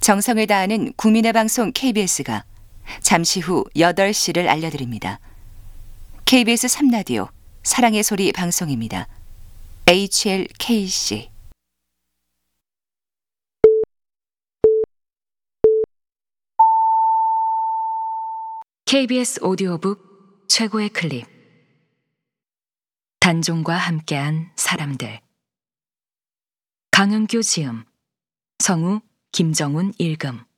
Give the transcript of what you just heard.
정성을 다하는 국민의 방송 KBS가 잠시 후 8시를 알려드립니다. KBS 3라디오 사랑의 소리 방송입니다. HLKC KBS 오디오북 최고의 클립. 단종과 함께한 사람들. 강은규 지음, 성우 김정훈 읽음.